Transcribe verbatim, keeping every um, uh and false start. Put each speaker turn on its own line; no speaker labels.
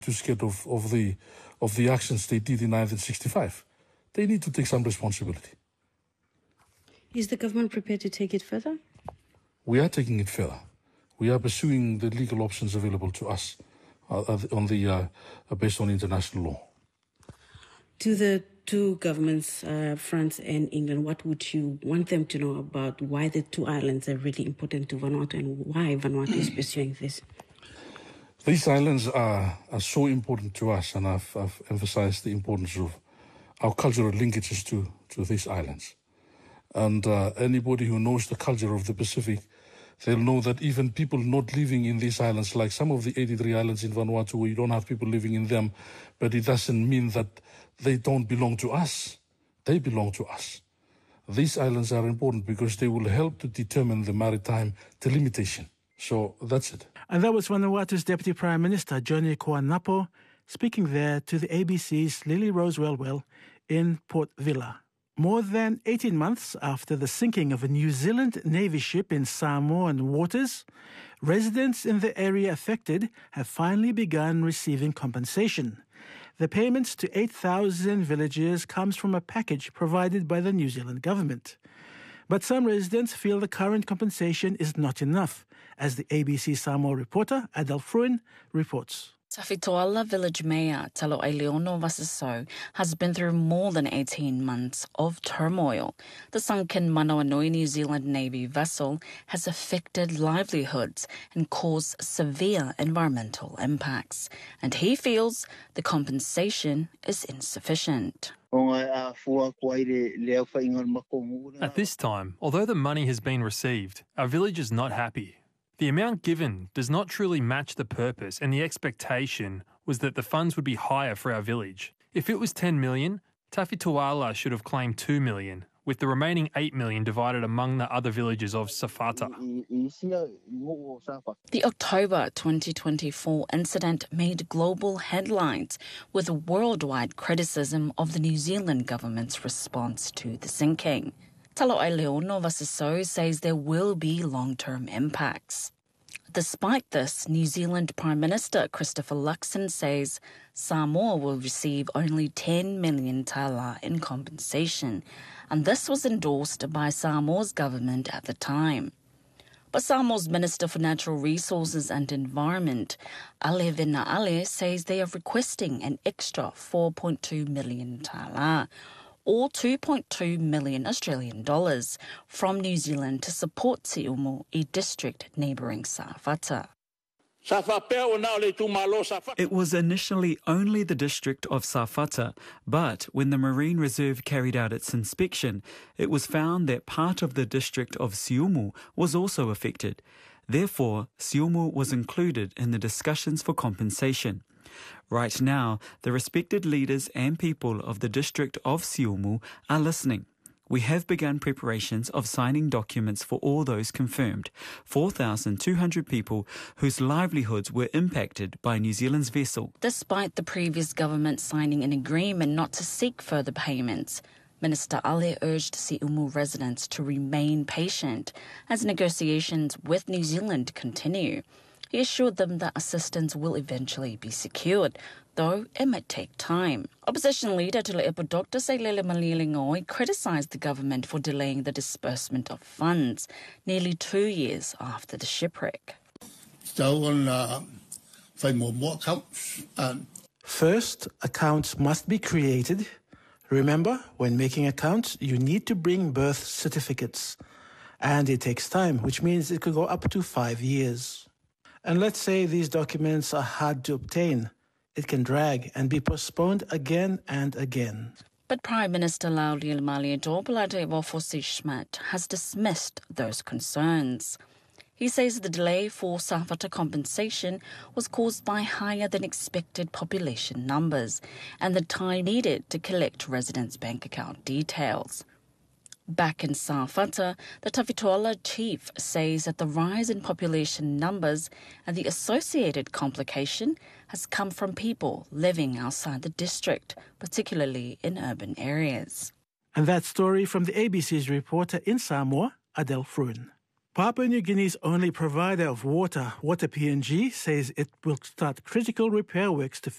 too scared of, of, the, of the actions they did in nineteen sixty-five. They need to take some responsibility.
Is the government prepared to take it further?
We are taking it further. We are pursuing the legal options available to us uh, on the, uh, based on international law.
To the two governments, uh, France and England, what would you want them to know about why the two islands are really important to Vanuatu and why Vanuatu is pursuing this?
These islands are, are so important to us, and I've, I've emphasized the importance of our cultural linkages to, to these islands. And uh, anybody who knows the culture of the Pacific, they'll know that even people not living in these islands, like some of the eighty-three islands in Vanuatu, where you don't have people living in them, but it doesn't mean that they don't belong to us. They belong to us. These islands are important because they will help to determine the maritime delimitation. So that's it.
And that was Vanuatu's Deputy Prime Minister, Johnny Koanapo, speaking there to the A B C's Lily Rose Wellwell in Port Vila. More than eighteen months after the sinking of a New Zealand Navy ship in Samoan waters, residents in the area affected have finally begun receiving compensation. The payments to eight thousand villagers comes from a package provided by the New Zealand government. But some residents feel the current compensation is not enough, as the A B C Samoa reporter Adele Fruin reports.
Tawhitoala Village Mayor Talo'aileono Vasaso has been through more than eighteen months of turmoil. The sunken Manoanui New Zealand Navy vessel has affected livelihoods and caused severe environmental impacts, and he feels the compensation is insufficient.
At
this time, although the money has been received, our village is not happy. The amount given does not truly match the purpose, and the expectation was that the funds would be higher for our village. If it was ten million, Tawhitoala should have claimed two million, with the remaining eight million divided among the other villages of Safata.
The October twenty twenty-four incident made global headlines with worldwide criticism of the New Zealand government's response to the sinking. Talo'aileono Vasaso says there will be long-term impacts. Despite this, New Zealand Prime Minister Christopher Luxon says Samoa will receive only ten million tala in compensation, and this was endorsed by Samoa's government at the time. But Samoa's Minister for Natural Resources and Environment, Ale Vena'ale, says they are requesting an extra four point two million tala, or two point two million Australian dollars, from New Zealand to support Siumu, a district neighbouring Safata.
It was initially only the district of Safata, but when the Marine Reserve carried out its inspection, it was found that part of the district of Siumu was also affected. Therefore, Siumu was included in the discussions for compensation. Right now, the respected leaders and people of the district of Siumu are listening. We have begun preparations of signing documents for all those confirmed, four thousand two hundred people whose livelihoods were impacted by New Zealand's vessel.
Despite the previous government signing an agreement not to seek further payments, Minister Ale urged Siumu residents to remain patient as negotiations with New Zealand continue. He assured them that assistance will eventually be secured, though it might take time. Opposition leader Tule'epo Doctor Sailele Malilingoi criticised the government for delaying the disbursement of funds nearly two years after the shipwreck.
First, accounts must be created. Remember, when making accounts, you need to bring birth certificates. And it takes time, which means it could go up to five years. And let's say these documents are hard to obtain. It can drag and be postponed again and again.
But Prime Minister Lauri Maliato Palatewa Schmidt has dismissed those concerns. He says the delay for Safata compensation was caused by higher than expected population numbers and the time needed to collect residents' bank account details. Back in Safata, the Tawhitoala chief says that the rise in population numbers and the associated complication has come from people living outside the district, particularly in urban areas.
And that story from the A B C's reporter in Samoa, Adele Fruin. Papua New Guinea's only provider of water, Water P N G, says it will start critical repair works to